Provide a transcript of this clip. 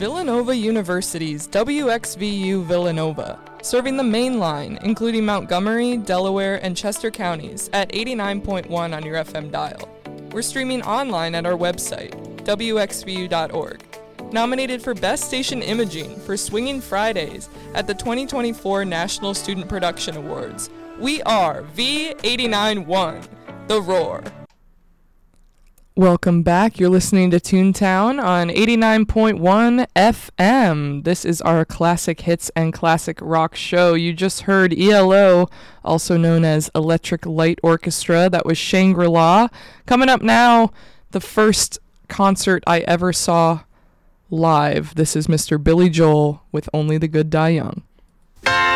Villanova University's WXVU Villanova, serving the main line, including Montgomery, Delaware, and Chester counties at 89.1 on your FM dial. We're streaming online at our website, wxvu.org. Nominated for Best Station Imaging for Swinging Fridays at the 2024 National Student Production Awards. We are V89.1, The Roar. Welcome back. You're listening to Toontown on 89.1 FM. This is our classic hits and classic rock show. You just heard ELO, also known as Electric Light Orchestra. That was Shangri-La. Coming up now, the first concert I ever saw live. This is Mr. Billy Joel with Only the Good Die Young.